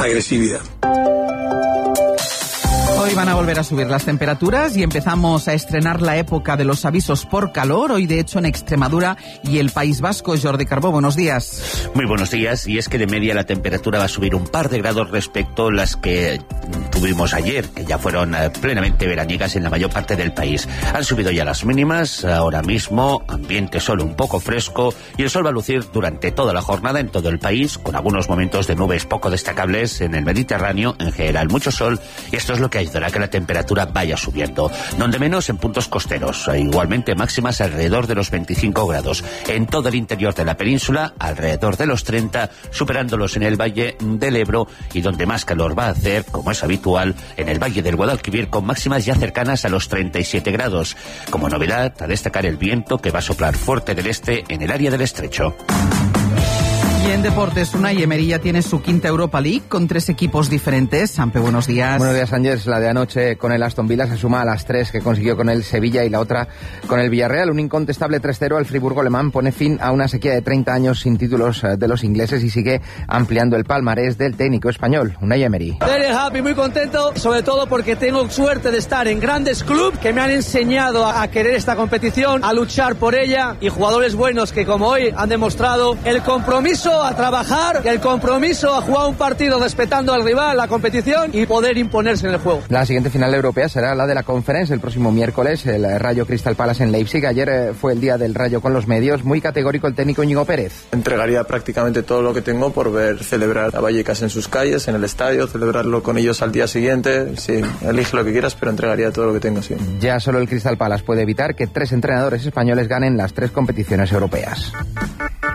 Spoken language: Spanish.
agresividad. Hoy van a volver a subir las temperaturas y empezamos a estrenar la época de los avisos por calor. Hoy, de hecho, en Extremadura y el País Vasco. Jordi Carbó, buenos días. Muy buenos días. Y es que de media la temperatura va a subir un par de grados respecto a las que tuvimos ayer, que ya fueron plenamente veraniegas en la mayor parte del país. Han subido ya las mínimas. Ahora mismo, ambiente solo un poco fresco y el sol va a lucir durante toda la jornada en todo el país, con algunos momentos de nubes poco destacables en el Mediterráneo. En general, mucho sol, y esto es lo que ayudará a que la temperatura vaya subiendo. Donde menos en puntos costeros, igualmente máximas alrededor de los 25 grados. En todo el interior de la península, alrededor de los 30, superándolos en el Valle del Ebro, y donde más calor va a hacer, como es habitual, en el Valle del Guadalquivir, con máximas ya cercanas a los 37 grados. Como novedad, a destacar el viento que va a soplar fuerte del este en el área del Estrecho. Y en deportes, Unai Emery ya tiene su quinta Europa League con 3 equipos diferentes. Sampe, buenos días. Buenos días, Ángels. La de anoche con el Aston Villa se suma a las 3 que consiguió con el Sevilla y la otra con el Villarreal. Un incontestable 3-0 al Friburgo alemán pone fin a una sequía de 30 años sin títulos de los ingleses y sigue ampliando el palmarés del técnico español, Unai Emery. Very happy, muy contento, sobre todo porque tengo suerte de estar en grandes clubes que me han enseñado a querer esta competición, a luchar por ella, y jugadores buenos que como hoy han demostrado el compromiso a trabajar, el compromiso a jugar un partido respetando al rival, la competición, y poder imponerse en el juego. La siguiente final europea será la de la Conference el próximo miércoles, el Rayo Crystal Palace en Leipzig. Ayer fue el día del Rayo con los medios, muy categórico el técnico Íñigo Pérez. Entregaría prácticamente todo lo que tengo por ver celebrar a Vallecas en sus calles, en el estadio, celebrarlo con ellos al día siguiente. Sí, elige lo que quieras, pero entregaría todo lo que tengo, sí. Ya solo el Crystal Palace puede evitar que 3 entrenadores españoles ganen las 3 competiciones europeas.